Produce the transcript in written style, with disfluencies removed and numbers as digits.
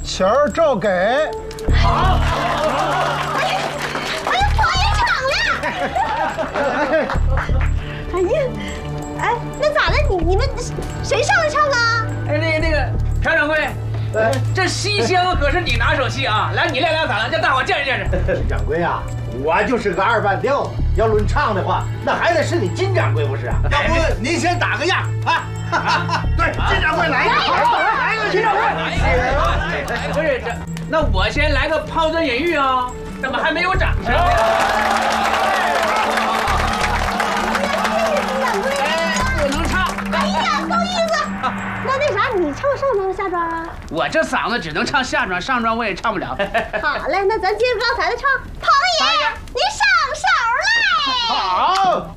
钱儿照给。 好。 哎呀，跑也抢了！哎呀，哎，那咋的？你们谁上来唱啊？ 哎，那个朴掌柜，这西厢可是你拿手戏啊！来，你练两嗓子，让大伙见识见识。 掌柜啊，我就是个二半调子，要论唱的话，那还得是你金掌柜不是啊？ 要不您先打个样啊？对，金掌柜来一个，来一个，金掌柜， 不是这，那我先来个抛砖引玉啊！怎么还没有掌声？不能唱。 哎呀，不好意思。那啥，你唱上装下装啊？ 我这嗓子只能唱下装，上装我也唱不了。 好嘞，那咱接着刚才的唱，彭爷，你上手来。 好。